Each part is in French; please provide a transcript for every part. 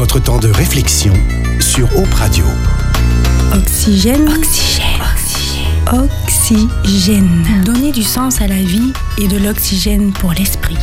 votre temps de réflexion sur Hope Radio. Oxygène. Donner du sens à la vie et de l'oxygène pour l'esprit.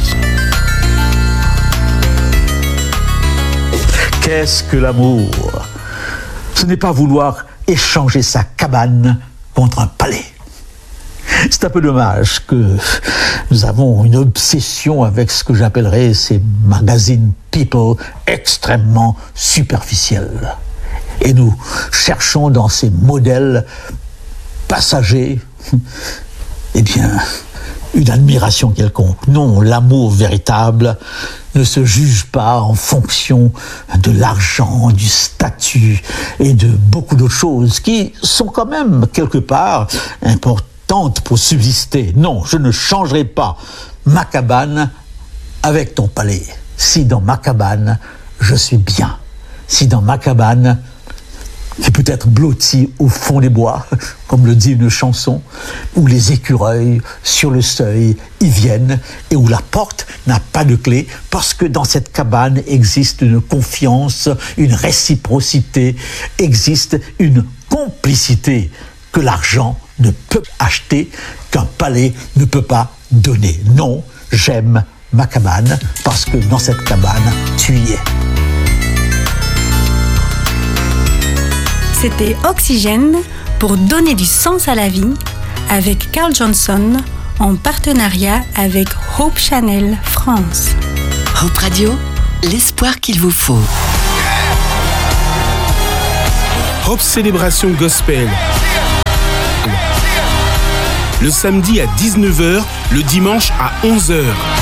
Qu'est-ce que l'amour ? Ce n'est pas vouloir échanger sa cabane contre un palais. C'est un peu dommage que nous avons une obsession avec ce que j'appellerais ces magazines people extrêmement superficiels. Et nous cherchons dans ces modèles passagers, eh bien, une admiration quelconque. Non, l'amour véritable ne se juge pas en fonction de l'argent, du statut et de beaucoup d'autres choses qui sont quand même quelque part importantes pour subsister. Non, je ne changerai pas ma cabane avec ton palais. Si dans ma cabane, je suis bien. Si dans ma cabane, qui peut être blotti au fond des bois, comme le dit une chanson, où les écureuils, sur le seuil, y viennent, et où la porte n'a pas de clé, parce que dans cette cabane existe une confiance, une réciprocité, existe une complicité que l'argent ne peut acheter, qu'un palais ne peut pas donner. Non, j'aime ma cabane, parce que dans cette cabane, tu y es. C'était Oxygène pour donner du sens à la vie avec Carl Johnson en partenariat avec Hope Channel France. Hope Radio, l'espoir qu'il vous faut. Hope Célébration Gospel. Le samedi à 19h, le dimanche à 11h.